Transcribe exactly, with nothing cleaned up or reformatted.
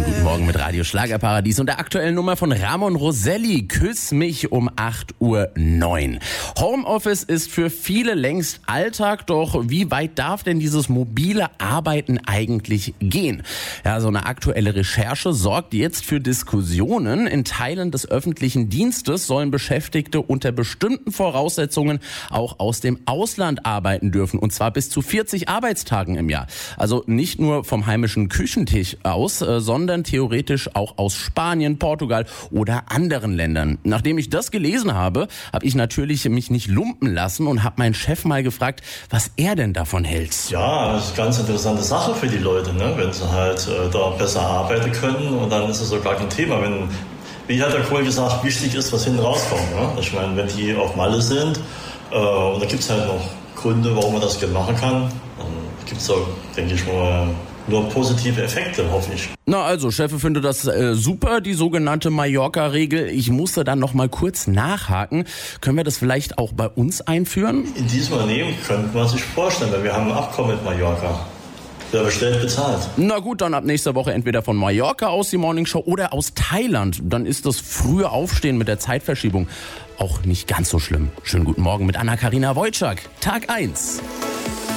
Guten Morgen mit Radio Schlagerparadies und der aktuellen Nummer von Ramon Roselli. Küss mich um acht Uhr neun. Homeoffice ist für viele längst Alltag, doch wie weit darf denn dieses mobile Arbeiten eigentlich gehen? Ja, so eine aktuelle Recherche sorgt jetzt für Diskussionen. In Teilen des öffentlichen Dienstes sollen Beschäftigte unter bestimmten Voraussetzungen auch aus dem Ausland arbeiten dürfen, und zwar bis zu vierzig Arbeitstagen im Jahr. Also nicht nur vom heimischen Küchentisch aus, sondern theoretisch auch aus Spanien, Portugal oder anderen Ländern. Nachdem ich das gelesen habe, habe ich natürlich mich nicht lumpen lassen und habe meinen Chef mal gefragt, was er denn davon hält. Ja, das ist eine ganz interessante Sache für die Leute, ne? Wenn sie halt äh, da besser arbeiten können, und dann ist es so gar kein Thema. Wenn, wie hat der Kohl gesagt, wichtig ist, was hinten rauskommt. Ne? Ich meine, wenn die auf Malle sind, äh, und da gibt es halt noch Gründe, warum man das gerne machen kann, dann gibt es da, denke ich mal, nur positive Effekte, hoffe ich. Na also, Chef findet das äh, super, die sogenannte Mallorca-Regel. Ich musste dann noch mal kurz nachhaken. Können wir das vielleicht auch bei uns einführen? In diesem Unternehmen könnte man sich vorstellen, weil wir haben ein Abkommen mit Mallorca. Wer bestellt, bezahlt. Na gut, dann ab nächster Woche entweder von Mallorca aus die Morningshow oder aus Thailand. Dann ist das frühe Aufstehen mit der Zeitverschiebung auch nicht ganz so schlimm. Schönen guten Morgen mit Anna-Karina Wojcik. Tag eins.